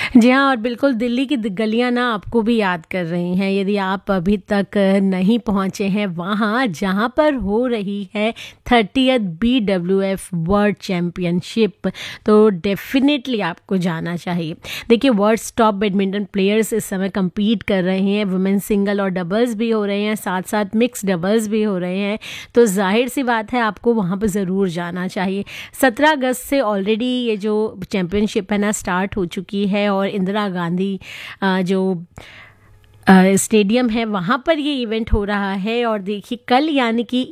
जी हाँ, और बिल्कुल दिल्ली की गलियाँ ना आपको भी याद कर रही हैं। यदि आप अभी तक नहीं पहुँचे हैं वहाँ जहाँ पर हो रही है 30th BWF वर्ल्ड चैम्पियनशिप, तो डेफ़िनेटली आपको जाना चाहिए। देखिए, वर्ल्ड्स टॉप बैडमिंटन प्लेयर्स इस समय कम्पीट कर रहे हैं। वुमेन्स सिंगल और डबल्स भी हो रहे हैं, साथ-साथ मिक्स डबल्स भी हो रहे हैं। तो ज़ाहिर-सी बात है आपको वहाँ पर ज़रूर जाना चाहिए। 17 अगस्त से ऑलरेडी ये जो चैम्पियनशिप है ना स्टार्ट हो चुकी है और इंदिरा गांधी जो स्टेडियम है वहाँ पर ये इवेंट हो रहा है। और देखिए कल यानी कि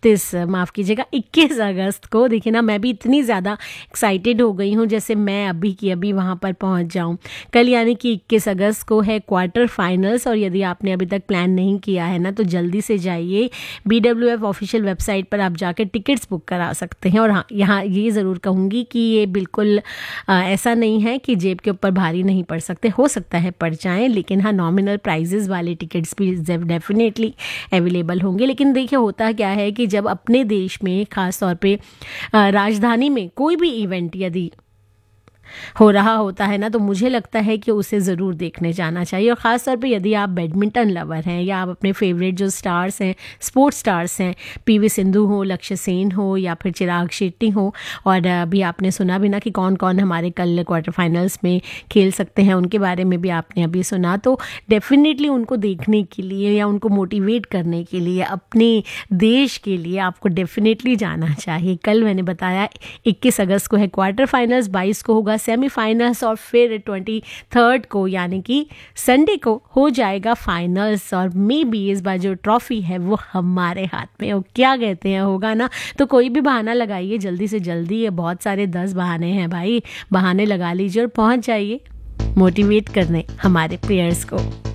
21 अगस्त को, देखिए ना मैं भी इतनी ज़्यादा एक्साइटेड हो गई हूँ जैसे मैं अभी की अभी वहाँ पर पहुँच जाऊँ। कल यानी कि 21 अगस्त को है क्वार्टर फाइनल्स, और यदि आपने अभी तक प्लान नहीं किया है ना तो जल्दी से जाइए। BWF ऑफिशियल वेबसाइट पर आप जाकर टिकट्स बुक करा सकते हैं। और हाँ, यहाँ ये ज़रूर कहूँगी कि ये बिल्कुल ऐसा नहीं है कि जेब के ऊपर भारी नहीं पड़ सकते, हो सकता है पड़ जाएँ, लेकिन हाँ नॉमिनल प्राइजेस वाले टिकट्स भी डेफिनेटली अवेलेबल होंगे। लेकिन देखिए होता क्या है कि जब अपने देश में ख़ास तौर पे राजधानी में कोई भी इवेंट यदि हो रहा होता है ना तो मुझे लगता है कि उसे ज़रूर देखने जाना चाहिए। और ख़ास तौर पे यदि आप बैडमिंटन लवर हैं या आप अपने फेवरेट जो स्टार्स हैं, स्पोर्ट्स स्टार्स हैं, PV सिंधु हो, लक्ष्य सेन हो या फिर चिराग शेट्टी हो, और अभी आपने सुना भी ना कि कौन कौन हमारे कल क्वार्टर फाइनल्स में खेल सकते हैं, उनके बारे में भी आपने अभी सुना। तो डेफिनेटली उनको देखने के लिए या उनको मोटिवेट करने के लिए अपने देश के लिए आपको डेफिनेटली जाना चाहिए। कल मैंने बताया 21 अगस्त को है क्वार्टर फाइनल्स, 22 को होगा सेमीफाइनल्स, और फिर 23 को यानी कि संडे को हो जाएगा फाइनल्स। और मे बी इस बार जो ट्रॉफी है वो हमारे हाथ में हो, क्या कहते हैं, होगा ना। तो कोई भी बहाना लगाइए जल्दी से जल्दी, ये बहुत सारे 10 बहाने हैं भाई, बहाने लगा लीजिए और पहुंच जाइए मोटिवेट करने हमारे प्लेयर्स को।